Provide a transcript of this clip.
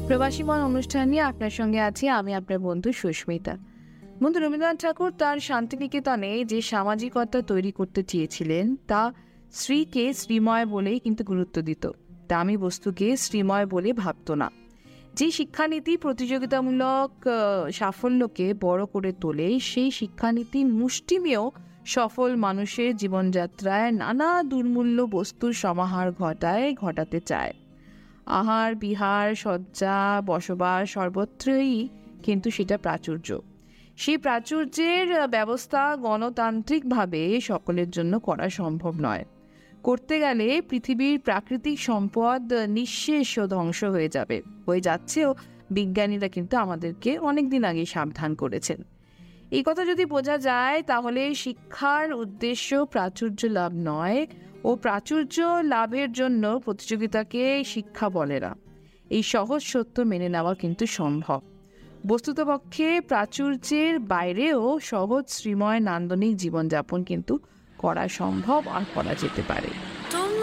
প্রবাসী মন অনুষ্ঠান নিয়ে আপনার সঙ্গে আছি আমি, আপনার বন্ধু সুস্মিতা। বন্ধু, রবীন্দ্রনাথ ঠাকুর তার শান্তিনিকেতনে যে সামাজিকতা তৈরি করতে চেয়েছিলেন তা শ্রীকে শ্রীময় বলেই কিন্তু গুরুত্ব দিত। দামি বস্তুকে শ্রীময় বলে ভাবত না। যে শিক্ষানীতি প্রতিযোগিতামূলক সাফল্যকে বড় করে তোলে, সেই শিক্ষানীতি মুষ্টিমেয় সফল মানুষের জীবনযাত্রায় নানা দুর্মূল্য বস্তুর সমাহার ঘটাতে চায়। আহার বিহার শয্যা বসবাস সর্বত্রই কিন্তু সেটা প্রাচুর্য। সেই প্রাচুর্যের ব্যবস্থা গণতান্ত্রিকভাবে সকলের জন্য করা সম্ভব নয়। করতে গেলে পৃথিবীর প্রাকৃতিক সম্পদ নিঃশেষ ধ্বংস হয়ে যাচ্ছেও। বিজ্ঞানীরা কিন্তু আমাদেরকে অনেকদিন আগে সাবধান করেছেন। এই কথা যদি বোঝা যায় তাহলে শিক্ষার উদ্দেশ্য প্রাচুর্য লাভ নয়, ও প্রাচুর্য লাভের জন্য প্রতিযোগিতাকে শিক্ষা বলে না। এই সহজ সত্য মেনে নেওয়া কিন্তু সম্ভব। বস্তুতপক্ষে প্রাচুর্যের বাইরেও সহজ শ্রীময় নান্দনিক জীবনযাপন কিন্তু করা সম্ভব আর করা যেতে পারে।